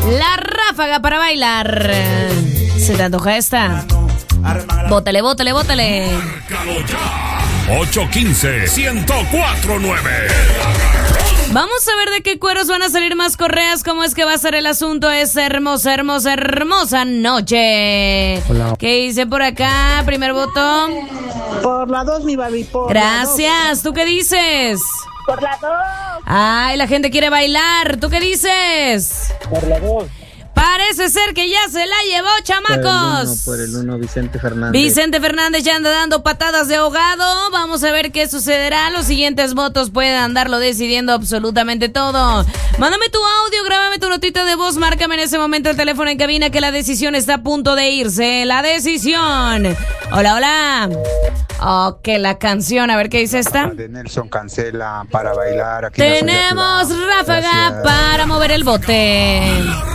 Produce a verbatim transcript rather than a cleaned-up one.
La ráfaga para bailar. ¿Se te antoja esta? Bótale, bótale, bótale. Márcalo ya. ocho uno cinco, uno cero cuatro nueve. Vamos a ver de qué cueros van a salir más correas, cómo es que va a ser el asunto esta hermosa, hermosa, hermosa noche. Hola. ¿Qué dice por acá? Primer voto. Por la dos, mi baby, por Gracias. ¿Tú qué dices? Por la dos. Ay, la gente quiere bailar. ¿Tú qué dices? Por la dos. Parece ser que ya se la llevó, chamacos. Por el uno, Vicente Fernández. Vicente Fernández ya anda dando patadas de ahogado. Vamos a ver qué sucederá. Los siguientes votos pueden andarlo decidiendo absolutamente todo. Mándame tu audio, grábame tu notita de voz, márcame en ese momento el teléfono en cabina que la decisión está a punto de irse. La decisión. Hola, hola. Oh, que la canción, a ver qué dice esta. De Nelson Cancela para bailar. Aquí Tenemos ráfaga para mover el bote.